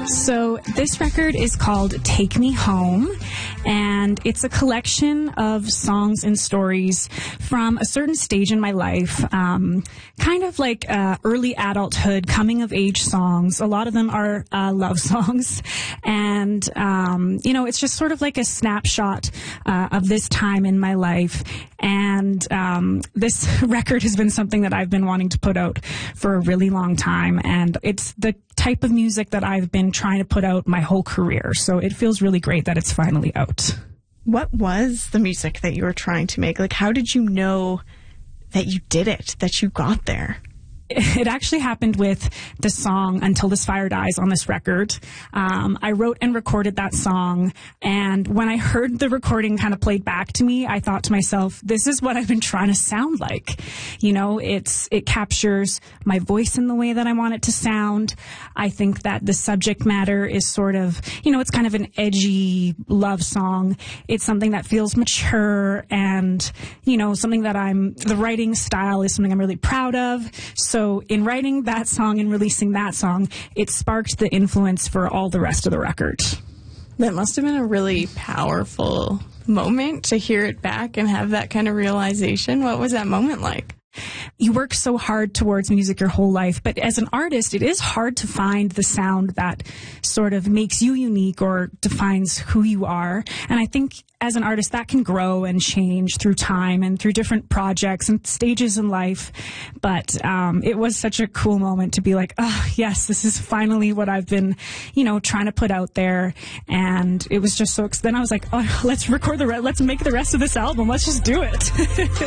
So this record is called Take Me Home, and it's a collection of songs and stories from a certain stage in my life, kind of like early adulthood, coming of age songs. A lot of them are love songs, and it's just sort of like a snapshot of this time in my life. And this record has been something that I've been wanting to put out for a really long time, and it's the type of music that I've been trying to put out my whole career. So it feels really great that it's finally out. What was the music that you were trying to make? Like, how did you know that you did it, that you got there? It actually happened with the song Until This Fire Dies on this record. I wrote and recorded that song, and when I heard the recording kind of played back to me, I thought to myself, this is what I've been trying to sound like. You know, it captures my voice in the way that I want it to sound. I think that the subject matter is sort of, it's kind of an edgy love song. It's something that feels mature, and, something that the writing style is something I'm really proud of. So in writing that song and releasing that song, it sparked the influence for all the rest of the record. That must have been a really powerful moment to hear it back and have that kind of realization. What was that moment like? You work so hard towards music your whole life, but as an artist, it is hard to find the sound that sort of makes you unique or defines who you are. And I think as an artist, that can grow and change through time and through different projects and stages in life. But it was such a cool moment to be like, oh, yes, this is finally what I've been, trying to put out there. And it was just then I was like, oh, let's make the rest of this album. Let's just do it.